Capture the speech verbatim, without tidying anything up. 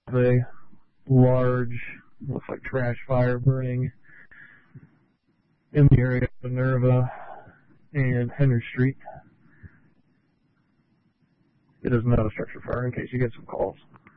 a large, looks like trash fire burning in the area of Minerva and Henry Street. It is not a structure fire in case you get some calls.